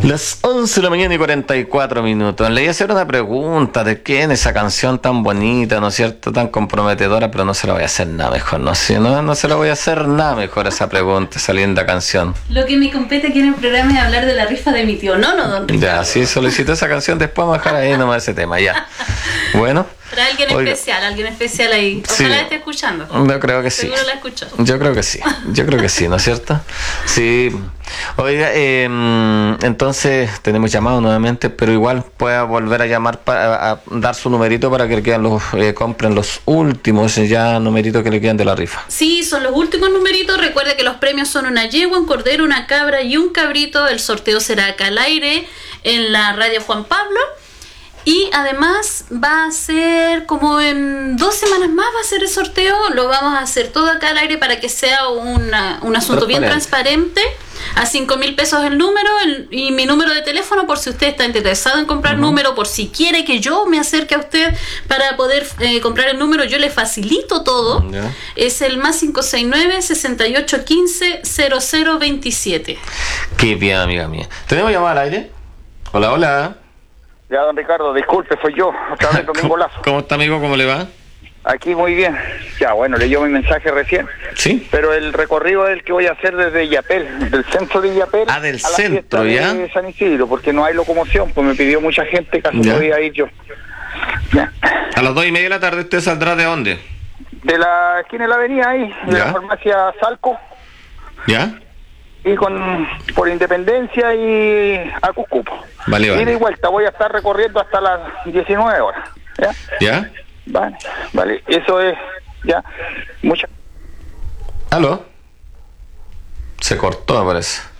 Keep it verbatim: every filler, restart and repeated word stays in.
Las once de la mañana y cuarenta y cuatro minutos. Le iba a hacer una pregunta de quién es esa canción tan bonita, ¿no es cierto? Tan comprometedora, pero no se la voy a hacer nada mejor, ¿no? Si no, no se la voy a hacer nada mejor esa pregunta, esa linda canción. Lo que me compete aquí en el programa es hablar de la rifa de mi tío Nono, don Ricardo. Ya, sí, solicito esa canción, después vamos a dejar ahí nomás ese tema, ya. Bueno. Para alguien oiga, especial, alguien especial ahí. Ojalá sí, esté escuchando. Yo creo que sí. Seguro la escuchó. Yo creo que sí, yo creo que sí, ¿no es cierto? Sí. Oiga, eh, entonces tenemos llamado nuevamente, pero igual pueda volver a llamar para a dar su numerito para que le quedan los, eh, compren los últimos ya numeritos que le quedan de la rifa. Sí, son los últimos numeritos. Recuerde que los premios son una yegua, un cordero, una cabra y un cabrito. El sorteo será acá al aire en la radio Juan Pablo. Y además va a ser como en dos semanas más va a ser el sorteo. Lo vamos a hacer todo acá al aire para que sea una, un asunto bien transparente. A cinco mil pesos el número el, y mi número de teléfono por si usted está interesado en comprar uh-huh. número, por si quiere que yo me acerque a usted para poder eh, comprar el número, yo le facilito todo. Yeah. Es el más cinco seis nueve, sesenta y ocho quince, cero cero veintisiete. Qué bien, amiga mía. ¿Tenemos llamada al aire? Hola, hola. Ya, don Ricardo, disculpe, soy yo, otra vez Domingo Lazo. ¿Cómo está, amigo? ¿Cómo le va? Aquí muy bien. Ya, bueno, leyó mi mensaje recién. Sí. Pero el recorrido es el que voy a hacer desde Illapel, del centro de Illapel. Ah, del centro, ¿ya? De San Isidro, porque no hay locomoción, pues me pidió mucha gente, casi no podía ir yo. Ya. A las dos y media de la tarde, ¿usted saldrá de dónde? De la esquina de la avenida ahí, de ¿Ya? La farmacia Salco. ¿Ya? Y con por Independencia y a Cuscupo. Vale, vale. Ida y vuelta, voy a estar recorriendo hasta las diecinueve horas. ¿Ya? ¿Ya? Vale, vale, eso es, ya, mucha... ¿Aló? Se cortó, me parece.